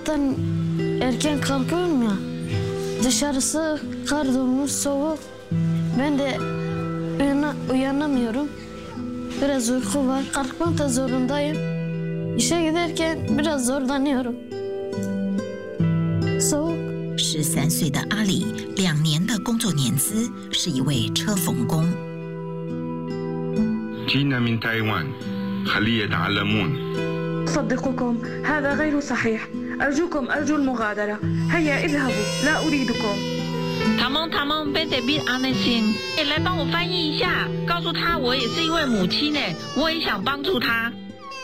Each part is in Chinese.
Ben erken kalkıyorum ya. Dışarısı kar dolmuş soğuk. Ben de uyanamıyorum. Biraz uyku var. Kalkmak da zorundayım. İşe giderken biraz zorlanıyorum. Soğuk. 13岁的阿里，2年的工作年资，是一位车缝工。 جينا من تايوان خليه يتعلمون. أصدقكم هذا غير صحيح. أرجوكم أرجو المغادرة. هيا اذهبوا لا أريدكم. 他们别得别安内心，来帮我翻译一下，告诉他我也是一位母亲呢，我也想帮助他。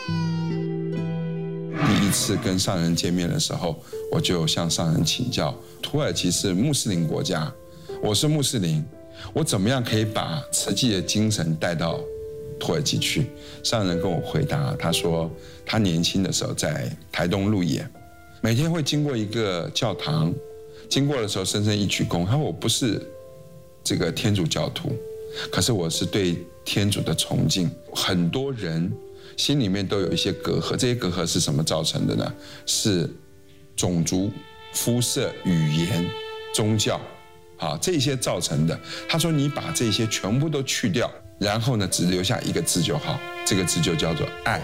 第一次跟上人见面的时候，我就向上人请教，土耳其是穆斯林国家，我是穆斯林，我怎么样可以把慈济的精神带到土耳其去？上人跟我回答，他说他年轻的时候在台东路演，每天会经过一个教堂，经过的时候深深一鞠躬。他说我不是这个天主教徒，可是我是对天主的崇敬。很多人心里面都有一些隔阂，这些隔阂是什么造成的呢？是种族、肤色、语言、宗教，这些造成的。他说你把这些全部都去掉，然后呢，只留下一个字就好，这个字就叫做爱。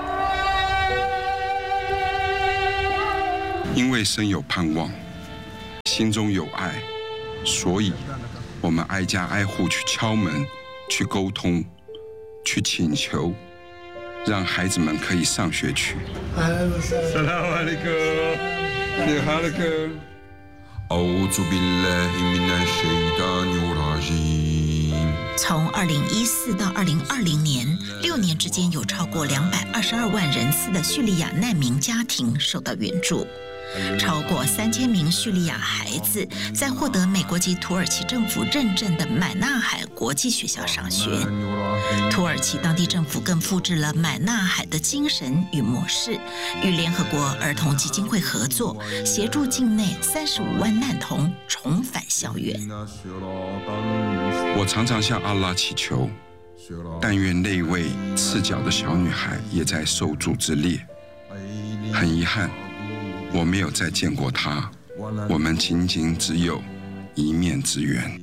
因为生有盼望，心中有爱，所以我们挨家挨户去敲门，去沟通，去请求，让孩子们可以上学去。Salam alaikum， 你好，alaikum。أعوذ بالله من الشيطان الرجيم。 从2014到2020年，6年之间有超过222万人次的叙利亚难民家庭受到援助。超过3000名叙利亚孩子在获得美国及土耳其政府认证的买纳海国际学校上学。土耳其当地政府更复制了买纳海的精神与模式，与联合国儿童基金会合作，协助境内35万难童重返校园。 我常常向阿拉祈求，但愿那位赤脚的小女孩也在受助之列。很遗憾，我没有再见过她，我们仅仅只有一面之缘。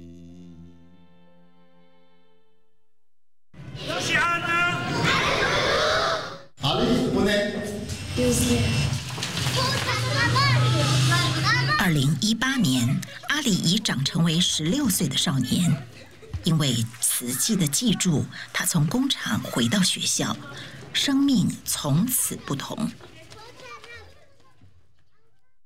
2018年，阿里已长成为16岁的少年。因为慈济的记住，他从工厂回到学校，生命从此不同。